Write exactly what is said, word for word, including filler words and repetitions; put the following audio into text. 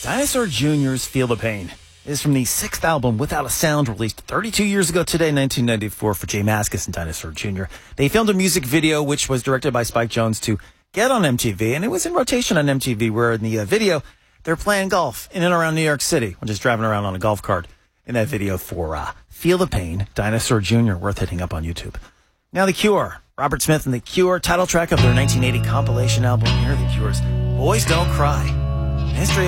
Dinosaur Junior's Feel the Pain is from the sixth album, Without a Sound, released thirty-two years ago today, nineteen ninety-four, for J Mascis and Dinosaur Junior They filmed a music video, which was directed by Spike Jonze, to get on M T V, and it was in rotation on M T V, where in the uh, video, they're playing golf in and around New York City, or just driving around on a golf cart in that video for uh, Feel the Pain, Dinosaur Junior, worth hitting up on YouTube. Now The Cure, Robert Smith and The Cure, title track of their nineteen eighty compilation album, here are The Cure's Boys Don't Cry. History